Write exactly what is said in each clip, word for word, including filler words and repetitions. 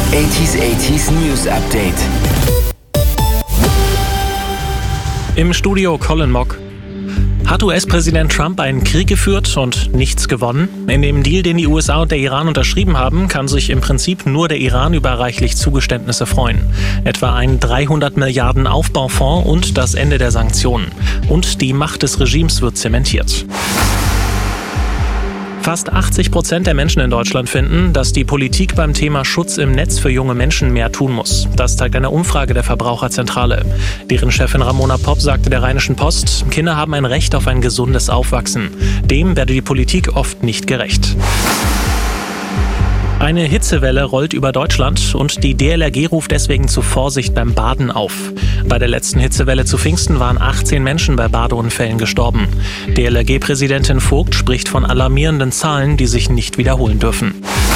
achtziger achtziger News Update. Im Studio Colin Mock. Hat U S-Präsident Trump einen Krieg geführt und nichts gewonnen? In dem Deal, den die U S A und der Iran unterschrieben haben, kann sich im Prinzip nur der Iran über reichlich Zugeständnisse freuen. Etwa ein dreihundert Milliarden Aufbaufonds und das Ende der Sanktionen. Und die Macht des Regimes wird zementiert. Fast achtzig Prozent der Menschen in Deutschland finden, dass die Politik beim Thema Schutz im Netz für junge Menschen mehr tun muss. Das zeigt eine Umfrage der Verbraucherzentrale. Deren Chefin Ramona Popp sagte der Rheinischen Post, Kinder haben ein Recht auf ein gesundes Aufwachsen. Dem werde die Politik oft nicht gerecht. Eine Hitzewelle rollt über Deutschland und die D L R G ruft deswegen zu Vorsicht beim Baden auf. Bei der letzten Hitzewelle zu Pfingsten waren achtzehn Menschen bei Badeunfällen gestorben. D L R G-Präsidentin Vogt spricht von alarmierenden Zahlen, die sich nicht wiederholen dürfen.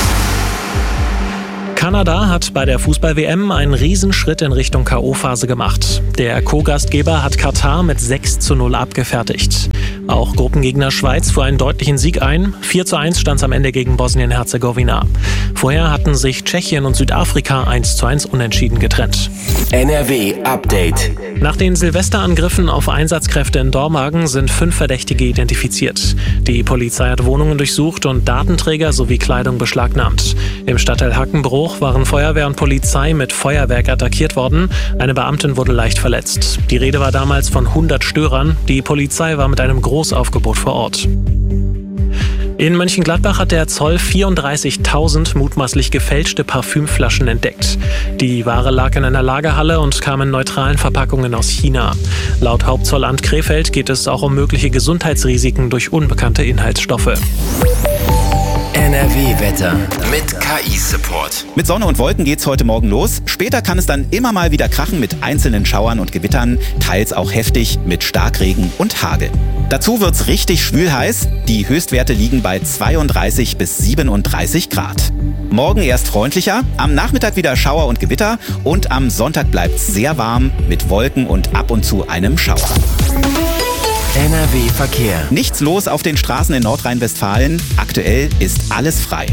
Kanada hat bei der Fußball-W M einen Riesenschritt in Richtung K O-Phase gemacht. Der Co-Gastgeber hat Katar mit sechs zu null abgefertigt. Auch Gruppengegner Schweiz fuhr einen deutlichen Sieg ein. vier zu eins stand es am Ende gegen Bosnien-Herzegowina. Vorher hatten sich Tschechien und Südafrika eins zu eins unentschieden getrennt. N R W Update. Nach den Silvesterangriffen auf Einsatzkräfte in Dormagen sind fünf Verdächtige identifiziert. Die Polizei hat Wohnungen durchsucht und Datenträger sowie Kleidung beschlagnahmt. Im Stadtteil Hackenbruch waren Feuerwehr und Polizei mit Feuerwerk attackiert worden. Eine Beamtin wurde leicht verletzt. Die Rede war damals von hundert Störern. Die Polizei war mit einem Großaufgebot vor Ort. In Mönchengladbach hat der Zoll vierunddreißigtausend mutmaßlich gefälschte Parfümflaschen entdeckt. Die Ware lag in einer Lagerhalle und kam in neutralen Verpackungen aus China. Laut Hauptzollamt Krefeld geht es auch um mögliche Gesundheitsrisiken durch unbekannte Inhaltsstoffe. N R W-Wetter mit K I-Support. Mit Sonne und Wolken geht's heute Morgen los. Später kann es dann immer mal wieder krachen mit einzelnen Schauern und Gewittern, teils auch heftig mit Starkregen und Hagel. Dazu wird's richtig schwül heiß. Die Höchstwerte liegen bei zweiunddreißig bis siebenunddreißig Grad. Morgen erst freundlicher, am Nachmittag wieder Schauer und Gewitter und am Sonntag bleibt's sehr warm mit Wolken und ab und zu einem Schauer. N R W-Verkehr. Nichts los auf den Straßen in Nordrhein-Westfalen. Aktuell ist alles frei.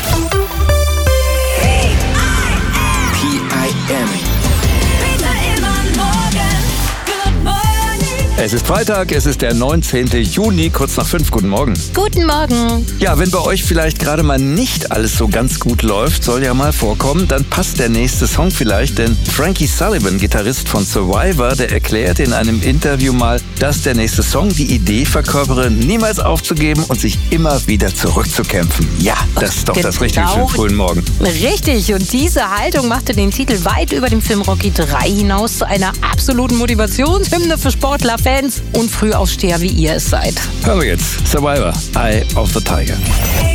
P I M. Es ist Freitag, es ist der neunzehnten Juni, kurz nach fünf. Guten Morgen. Guten Morgen. Ja, wenn bei euch vielleicht gerade mal nicht alles so ganz gut läuft, soll ja mal vorkommen, dann passt der nächste Song vielleicht, denn Frankie Sullivan, Gitarrist von Survivor, der erklärt in einem Interview mal, dass der nächste Song die Idee verkörpere, niemals aufzugeben und sich immer wieder zurückzukämpfen. Ja, das ist doch Genau. Das Richtige für den frühen Morgen. Richtig, und diese Haltung machte den Titel weit über dem Film Rocky drei hinaus zu einer absoluten Motivationshymne für Sportler, Fans und Frühaufsteher, wie ihr es seid. Hören wir jetzt Survivor, Eye of the Tiger.